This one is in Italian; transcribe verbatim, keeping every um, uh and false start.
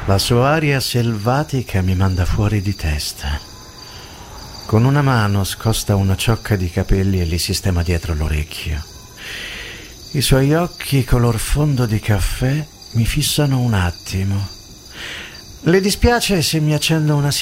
La sua aria selvatica mi manda fuori di testa. Con una mano scosta una ciocca di capelli e li sistema dietro l'orecchio. I suoi occhi color fondo di caffè mi fissano un attimo. Le dispiace se mi accendo una